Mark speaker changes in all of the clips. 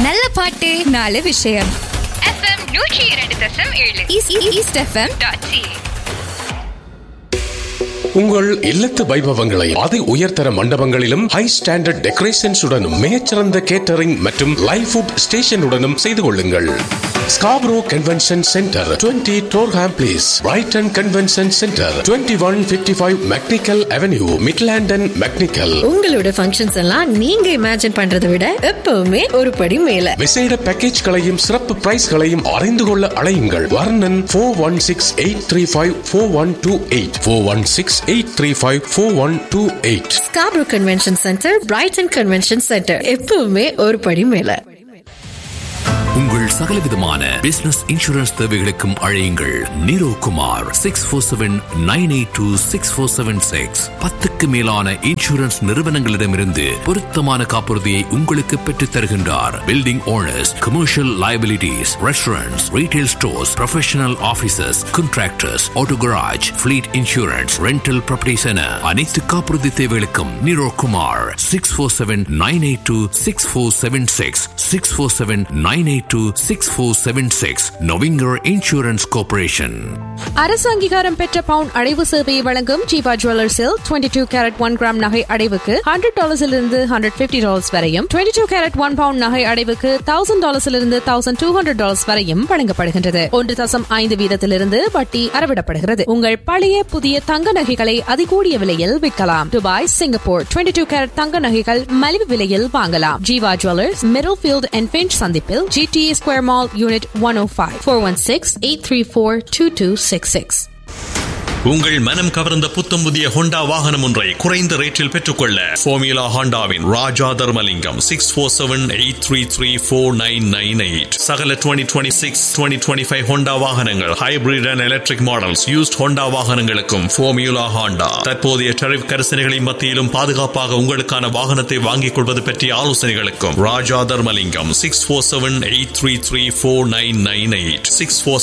Speaker 1: நல்ல பாட்டு நாலு விஷயம்.
Speaker 2: FM 102.7
Speaker 1: East FM.ca.
Speaker 3: உங்கள் இல்லத்து வைபவங்களை அதி உயர்தர மண்டபங்களிலும் ஹை ஸ்டாண்டர்ட் டெக்கரேஷன்ஸ் உடனும் மிகச்சிறந்த கேட்டரிங் மற்றும் லைவ் ஃபுட் ஸ்டேஷனுடனும் செய்து கொள்ளுங்கள். Scarborough convention centre 20 Durham place, Brayton convention centre 2155 mechanical avenue, மிட்லாண்டன் mechanical.
Speaker 4: உங்களோட ஃபங்க்ஷன்ஸ் எல்லாம் நீங்க இமேஜின் பண்றதை விட எப்பவுமே ஒரு படி மேல.
Speaker 3: விசேட பேக்கேஜ்களையும் சிறப்பு பிரைஸ்களையும் அறிந்து கொள்ள அழையுங்கள். வர்ணன் 416-835-4128 416-835-4128.
Speaker 4: Scarborough convention centre, Brayton convention centre, எப்பவுமே ஒரு படி மேல.
Speaker 5: உங்கள் சகலவிதமான பிசினஸ் இன்சூரன்ஸ் தேவைகளுக்கும் அழையுங்கள் நீரோ குமார் 647-982-6476. 10க்கு மேலான இன்சூரன்ஸ் நிறுவனங்களிடமிருந்து பொருத்தமான காப்புறுதியை உங்களுக்கு பெற்றுத் தருகின்றார். Building owners, commercial liabilities, restaurants, retail stores, professional offices, contractors, auto garage, fleet insurance, rental properties என அனைத்து காப்புறுதி தேவைகளுக்கும் நீரோ குமார் 647-982-6476 647-982-6476. நொவிங்கர் insurance corporation.
Speaker 6: அரசு அங்கீகாரம் பெற்ற பவுண்ட் அடைவு சேவையை வழங்கும் ஜீவா ஜுவல்லர்ஸில் 22 கேரட் 1 கிராம் நகை அடைவுக்கு $100 $150 வரையும், 22 கேரட் 1 பவுண்ட் நகை அடைவுக்கு $1000 $1200 வரையும் வழங்கப்படுகின்றது. 1.5 வீதத்திலிருந்து வட்டி அறவிடப்படுகிறது. உங்கள் பழைய புதிய தங்க நகைகளை அதிகூடிய விலையில் விற்கலாம். துபாய், சிங்கப்பூர் 22 கேரட் தங்க நகைகள் மலிவு விலையில் வாங்கலாம். Jeeva jewellers, middle field and pinch சந்திப்பில், GTA Square Mall, Unit 105, 416-834-2266.
Speaker 7: உங்கள் மனம் கவர்ந்த புத்தம் புதிய ஹோண்டா வாகனம் ஒன்றை குறைந்த ரேட்டில் பெற்றுக்கொள்ள ஃபார்முலா ஹோண்டாவின் ராஜா தர்மலிங்கம் 647-833-4998. சகல 2026 2025 ஹோண்டா வாகனங்கள், hybrid and electric models, used Honda வாகனங்களுக்கும் ஃபார்முலா ஹோண்டா தற்போதைய டரிஃப் கரிசனைகளின் மத்தியிலும் பாதுகாப்பாக உங்களுக்கான வாகனத்தை வாங்கிக் கொள்வது பற்றிய ஆலோசனைகளுக்கும் ராஜா Dharmalingam 647-833-4998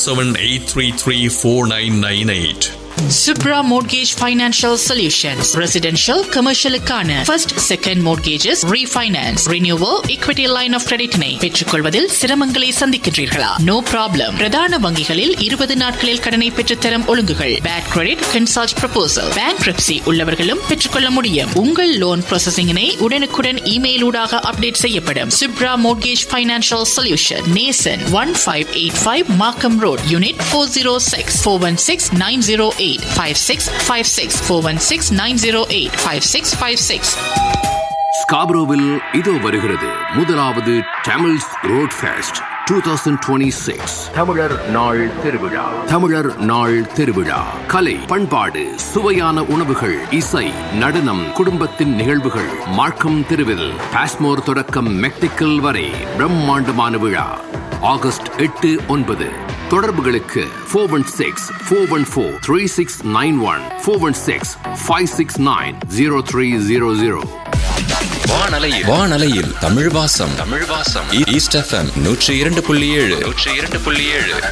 Speaker 7: 647-833-4998.
Speaker 8: Subra Mortgage Financial Solutions. Residential, commercial-க்கான first, second mortgages, refinance, renewal, equity line of credit-னை பெற்றுக்கொள்வதில் சிரமங்களை சந்திக்கின்றீர்களா? No problem. பிரதான வங்கிகளில் 20 நாட்களில் கடனை பெற்றுத்தரும் ஒழுங்குகள். Bad credit, consult proposal. Bankruptcy உள்ளவர்களும் பெற்றுக்கொள்ள முடியும். உங்கள் லோன் ப்ராசஸிங்கினை உடனுக்குடன் இமெயில் ஊடாக அப்டேட் செய்யப்படும். Subra Mortgage Financial Solution. Nason 1585 Markham Road, Unit 406, 416-908 5656 416-908-5656.
Speaker 5: ஸ்காப்ரோவில் இதோ வருகிறது முதலாவது தமிழ்ஸ் ரோட் ஃபெஸ்ட் 2026. தமிழர் நாள் திருவிழா. தமிழர் நாள் திருவிழா. கலை, பண்பாடு, சுவையான உணவுகள், இசை, நடனம், குடும்பத்தின் நிகழ்வுகள். மார்க்கம் தெருவில் பாஸ்மோர் தொடக்கம் மெக்னிக்கல் வரை பிரம்மாண்டமான விழா. ஆகஸ்ட் 8-9. தொடர்புகளுக்கு 416-414-3691 416-569-0300.
Speaker 9: வானலையில் தமிழ் வாசம். East FM 102.7.